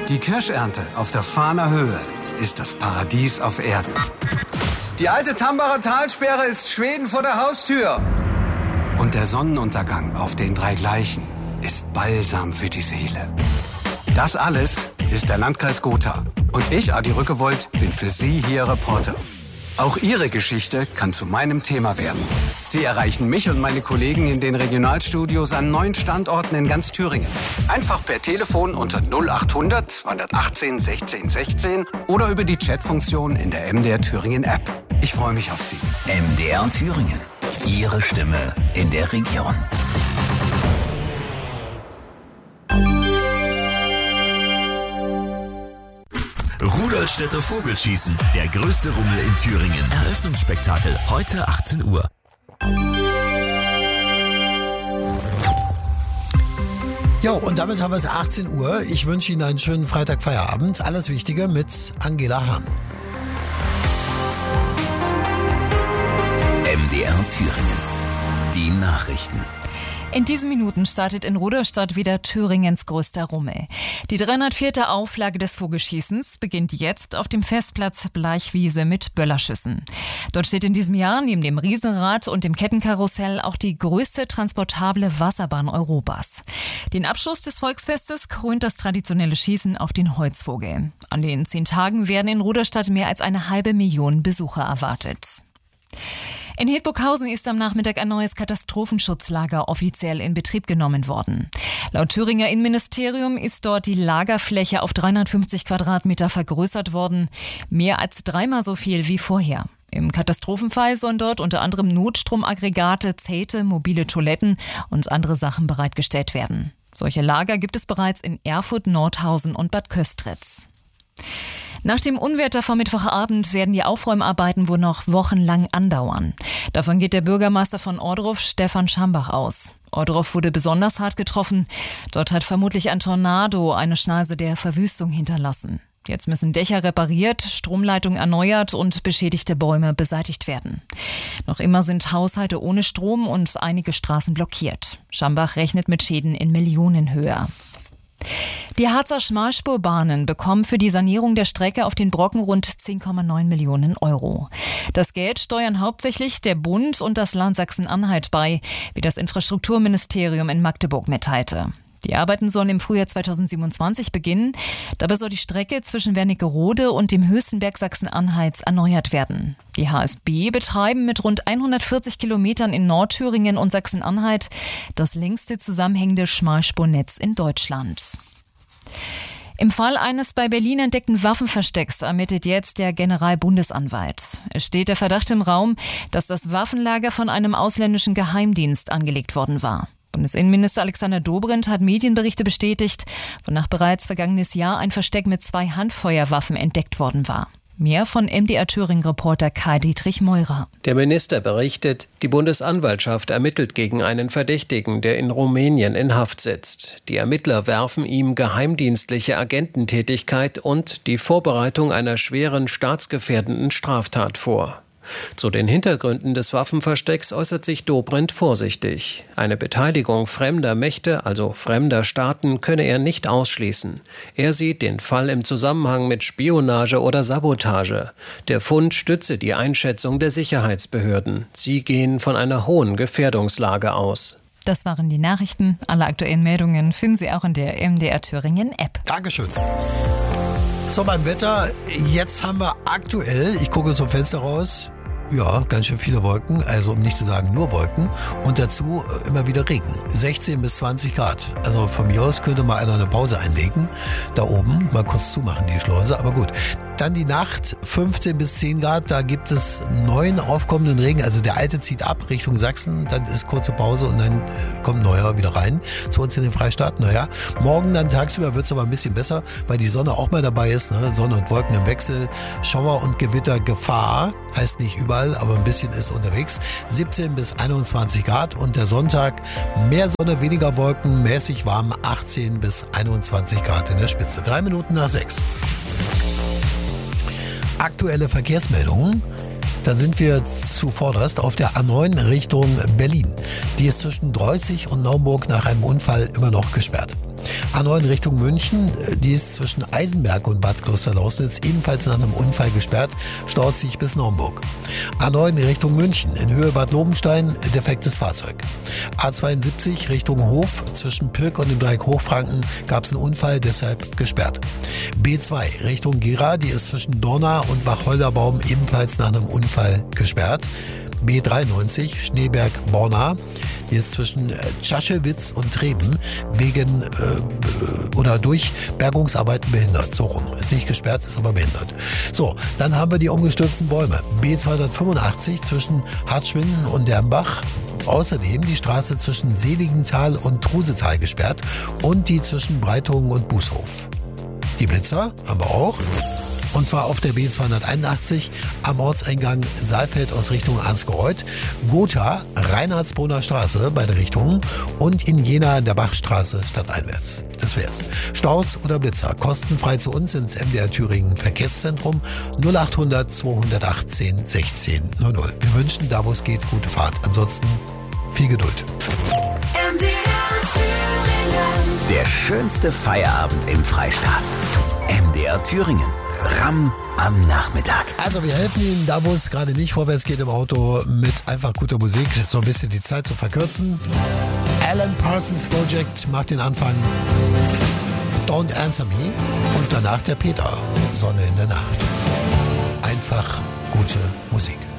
Die Kirschernte auf der Fahner Höhe ist das Paradies auf Erden. Die alte Tambacher Talsperre ist Schweden vor der Haustür. Und der Sonnenuntergang auf den drei Gleichen ist Balsam für die Seele. Das alles ist der Landkreis Gotha. Und ich, Adi Rückewold, bin für Sie hier Reporter. Auch Ihre Geschichte kann zu meinem Thema werden. Sie erreichen mich und meine Kollegen in den Regionalstudios an 9 Standorten in ganz Thüringen. Einfach per Telefon unter 0800 218 16 16 oder über die Chatfunktion in der MDR Thüringen App. Ich freue mich auf Sie. MDR Thüringen. Ihre Stimme in der Region. Rudolstädter Vogelschießen, der größte Rummel in Thüringen. Eröffnungsspektakel, heute 18 Uhr. Jo, und damit haben wir es 18 Uhr. Ich wünsche Ihnen einen schönen Freitagfeierabend. Alles Wichtige mit Angela Hahn. MDR Thüringen. Die Nachrichten. In diesen Minuten startet in Rudolstadt wieder Thüringens größter Rummel. Die 304. Auflage des Vogelschießens beginnt jetzt auf dem Festplatz Bleichwiese mit Böllerschüssen. Dort steht in diesem Jahr neben dem Riesenrad und dem Kettenkarussell auch die größte transportable Wasserbahn Europas. Den Abschluss des Volksfestes krönt das traditionelle Schießen auf den Holzvogel. An den 10 Tagen werden in Rudolstadt mehr als 500.000 Besucher erwartet. In Hildburghausen ist am Nachmittag ein neues Katastrophenschutzlager offiziell in Betrieb genommen worden. Laut Thüringer Innenministerium ist dort die Lagerfläche auf 350 Quadratmeter vergrößert worden, mehr als 3-mal so viel wie vorher. Im Katastrophenfall sollen dort unter anderem Notstromaggregate, Zelte, mobile Toiletten und andere Sachen bereitgestellt werden. Solche Lager gibt es bereits in Erfurt, Nordhausen und Bad Köstritz. Nach dem Unwetter vom Mittwochabend werden die Aufräumarbeiten wohl noch wochenlang andauern. Davon geht der Bürgermeister von Ohrdruf, Stefan Schambach, aus. Ohrdruf wurde besonders hart getroffen. Dort hat vermutlich ein Tornado eine Schneise der Verwüstung hinterlassen. Jetzt müssen Dächer repariert, Stromleitungen erneuert und beschädigte Bäume beseitigt werden. Noch immer sind Haushalte ohne Strom und einige Straßen blockiert. Schambach rechnet mit Schäden in Millionenhöhe. Die Harzer Schmalspurbahnen bekommen für die Sanierung der Strecke auf den Brocken rund 10,9 Millionen Euro. Das Geld steuern hauptsächlich der Bund und das Land Sachsen-Anhalt bei, wie das Infrastrukturministerium in Magdeburg mitteilte. Die Arbeiten sollen im Frühjahr 2027 beginnen. Dabei soll die Strecke zwischen Wernigerode und dem höchsten Berg Sachsen-Anhalts erneuert werden. Die HSB betreiben mit rund 140 Kilometern in Nordthüringen und Sachsen-Anhalt das längste zusammenhängende Schmalspurnetz in Deutschland. Im Fall eines bei Berlin entdeckten Waffenverstecks ermittelt jetzt der Generalbundesanwalt. Es steht der Verdacht im Raum, dass das Waffenlager von einem ausländischen Geheimdienst angelegt worden war. Bundesinnenminister Alexander Dobrindt hat Medienberichte bestätigt, wonach bereits vergangenes Jahr ein Versteck mit 2 Handfeuerwaffen entdeckt worden war. Mehr von MDR Thüringen-Reporter Karl-Dietrich Meurer. Der Minister berichtet, die Bundesanwaltschaft ermittelt gegen einen Verdächtigen, der in Rumänien in Haft sitzt. Die Ermittler werfen ihm geheimdienstliche Agententätigkeit und die Vorbereitung einer schweren staatsgefährdenden Straftat vor. Zu den Hintergründen des Waffenverstecks äußert sich Dobrindt vorsichtig. Eine Beteiligung fremder Mächte, also fremder Staaten, könne er nicht ausschließen. Er sieht den Fall im Zusammenhang mit Spionage oder Sabotage. Der Fund stütze die Einschätzung der Sicherheitsbehörden. Sie gehen von einer hohen Gefährdungslage aus. Das waren die Nachrichten. Alle aktuellen Meldungen finden Sie auch in der MDR Thüringen App. Dankeschön. So, beim Wetter, jetzt haben wir aktuell, ich gucke zum Fenster raus, ja, ganz schön viele Wolken, also um nicht zu sagen nur Wolken und dazu immer wieder Regen. 16 bis 20 Grad. Also von mir aus könnte mal einer eine Pause einlegen, da oben, mal kurz zumachen die Schleuse, aber gut. Dann die Nacht, 15 bis 10 Grad, da gibt es neuen aufkommenden Regen, also der alte zieht ab Richtung Sachsen, dann ist kurze Pause und dann kommt neuer wieder rein zu uns in den Freistaat. Naja, morgen dann tagsüber wird es aber ein bisschen besser, weil die Sonne auch mal dabei ist, ne? Sonne und Wolken im Wechsel, Schauer und Gewitter Gefahr, heißt nicht überall, aber ein bisschen ist unterwegs. 17 bis 21 Grad und der Sonntag mehr Sonne, weniger Wolken, mäßig warm, 18 bis 21 Grad in der Spitze. 3 Minuten nach 6. Aktuelle Verkehrsmeldungen. Da sind wir zuvorderst auf der A9 Richtung Berlin. Die ist zwischen Dreußig und Naumburg nach einem Unfall immer noch gesperrt. A9 Richtung München, die ist zwischen Eisenberg und Bad Klosterlausnitz ebenfalls nach einem Unfall gesperrt, staut sich bis Naumburg. A9 Richtung München, in Höhe Bad Lobenstein, defektes Fahrzeug. A72 Richtung Hof, zwischen Pirk und dem Dreieck Hochfranken gab es einen Unfall, deshalb gesperrt. B2 Richtung Gera, die ist zwischen Dorna und Wacholderbaum ebenfalls nach einem Unfall gesperrt. B93 Schneeberg-Borna, die ist zwischen Tschaschewitz und Treben wegen oder durch Bergungsarbeiten behindert. So rum. Ist nicht gesperrt, ist aber behindert. So, dann haben wir die umgestürzten Bäume. B285 zwischen Hartschwinden und Dernbach. Außerdem die Straße zwischen Seligenthal und Trusetal gesperrt und die zwischen Breitungen und Bußhof. Die Blitzer haben wir auch. Und zwar auf der B281 am Ortseingang Saalfeld aus Richtung Arnsgereuth, Gotha, Reinhardsbrunner Straße, beide Richtungen und in Jena der Bachstraße stadteinwärts. Das wär's. Staus oder Blitzer, kostenfrei zu uns ins MDR Thüringen Verkehrszentrum 0800 218 16 00. Wir wünschen, da wo es geht, gute Fahrt. Ansonsten viel Geduld. MDR Thüringen. Der schönste Feierabend im Freistaat. MDR Thüringen. Ram am Nachmittag. Also wir helfen Ihnen, da wo es gerade nicht vorwärts geht im Auto, mit einfach guter Musik so ein bisschen die Zeit zu verkürzen. Alan Parsons Project macht den Anfang. Don't Answer Me. Und danach der Peter. Sonne in der Nacht. Einfach gute Musik.